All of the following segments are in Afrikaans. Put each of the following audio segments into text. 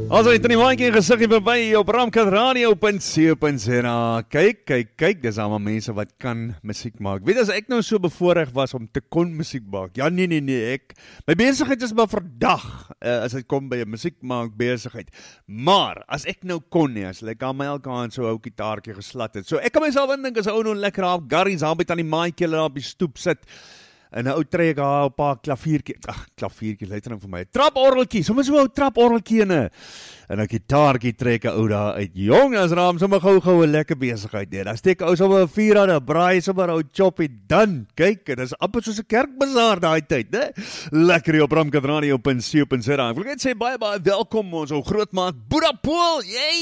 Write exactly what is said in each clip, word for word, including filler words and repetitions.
As hy het in die maandjie gesiggie verby op Ramkat Radio punt co punt za. Kyk, kyk, kyk, dis allemaal mense wat kan musiek maak. Weet as ek nou so bevoorreg was om te kon musiek maak. Ja, nee, nee, nee, ek, my besigheid is maar verdag, uh, as dit kom by 'n musiek maak besigheid. Maar, as ek nou kon nie, as ek aan my elke hand so 'n ou gitaartjie geslat het. So, ek kan myself indink, as 'n ou nou lekker op garries, daar by aan die maatjie, daar op die stoep sit, en 'n ou trek haar op haar klaviertjie, ag, klaviertjie, luister nou vir my, traporgeltjie, sommer so 'n ou traporgeltjie in 'n en 'n gitaartjie trek 'n ou daar uit. Jong, as raam sommer gou-gou 'n lekker besigheid nee. Dan steek ou sommer 'n vuur aan, 'n braai sommer ou choppie dan. Kyk, dit is amper soos 'n kerkbazaar daai tyd, né? Lekker hier op Ramkat Radio punt co punt za. Ek wil net sê baie baie welkom ons ou grootmaat Boeta Pool.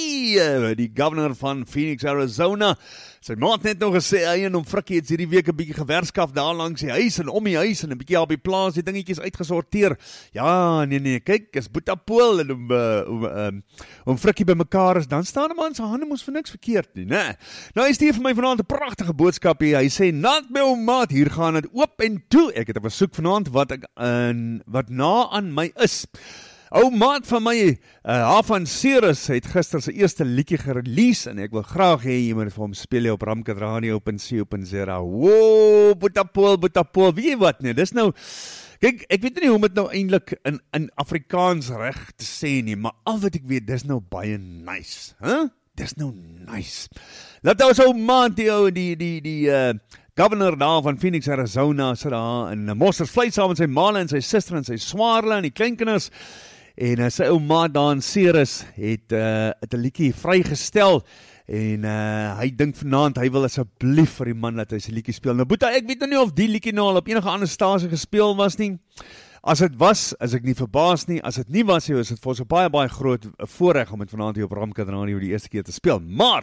Yay! Die governor van Phoenix, Arizona. Sy maat net nog gesê, hy en hom Frikkie het hierdie week 'n bietjie gewerskaf daar langs die huis en om die huis en 'n bietjie op die plaas die dingetjies uitgesorteer. Ja, nee nee, kyk, is Boeta Pool en om uh, om um, om Frikkie by mekaar is, dan staan 'n man se hande mos vir niks verkeerd nie, né? Nou hy stuur vir my vanaand 'n pragtige boodskap hier. Hy sê, "Nat my ou maat, hier gaan dit oop en toe. Ek het 'n versoek vanaand wat ek in wat na aan my is." Ou maat van my, uh, Hafan Ceres, het gister sy eerste liedjie gerelease en ek wil graag hê jy moet vir hom speel op Ramkat Radio punt co punt za. Wow, Boeta Pool, Boeta Pool, weet jy wat nie, dis nou, kyk, ek weet nie hoe om dit nou eintlik in, in Afrikaans reg te sê nie, maar al wat ek weet, dis nou baie nice, huh? Dis nou nice. Laat ons ou maat die ou, die, die, die, uh, governor daar van Phoenix, Arizona, sit daar in Mosters Vlei saam met sy maale en sy suster en sy swaarle en die kleinkinders. En uh, sy ou maat daar in Ceres het, uh, het 'n liedjie vrygestel en uh, hy dink vanaand, hy wil asseblief vir die man dat hy sy liedjie speel. Nou Boeta, ek weet nou nie of die liedjie nou al op enige ander stasie gespeel was nie. As dit was, is ek nie verbaas nie. As dit nie was, is dit vir ons 'n baie baie groot voorreg om dit vanaand hier op Ramkat Radio die eerste keer te speel. Maar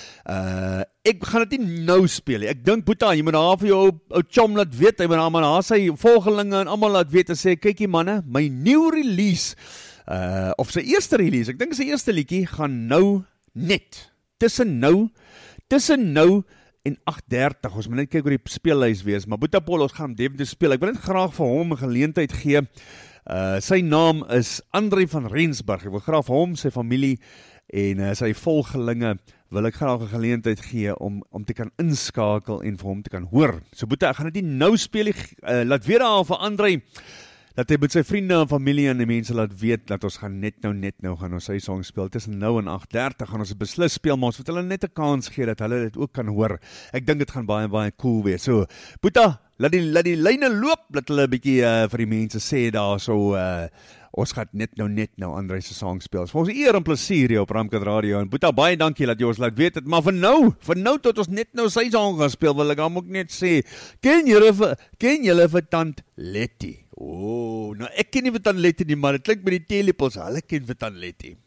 uh, ek gaan dit nie nou speel nie. Ek dink Boeta, jy moet haar vir jou ou chom laat weet, hy moet haar maar sy volgelinge en almal laat weet en sê, kykie manne, my nieuw release Uh, of sy eerste release, ek dink sy eerste liedjie gaan nou net, tussen nou, tussen nou en agt dertig, ons moet net kyk hoe die speellys wees, maar Boeta Pool, ons gaan definitief speel, ek wil net graag vir hom 'n geleentheid gee, uh, sy naam is André van Rensburg, ek wil graag vir hom, sy familie en uh, sy volgelinge, wil ek graag 'n geleentheid gee om, om te kan inskakel en vir hom te kan hoor. So Boeta, ek gaan dit nie nou speel, uh, laat weer daar vir André, dat hy met sy vriende en familie en die mense laat weet, dat ons gaan net nou, net nou gaan ons sy song speel, tussen nou en agt dertig gaan ons beslis speel, maar ons moet hulle net 'n kans gee, dat hulle dit ook kan hoor. Ek dink dit gaan baie, baie cool wees. So, Boeta, laat die, laat die lyne loop, laat hulle 'n bietjie uh, vir die mense sê daar, so, uh, ons gaan net nou, net nou André se song speel. Vir ons eer en plesier hier op Ramkat Radio, en Boeta, baie dankie dat jy ons laat weet het, maar vir nou, vir nou tot ons net nou sy song gaan speel, wil ek hom ook net sê, ken julle vir, ken julle vir Tant Letty? O, oh, nou ek ken nie vir Tant Letty nie, maar dit klink met die telepels, hulle ken vir Tant Letty.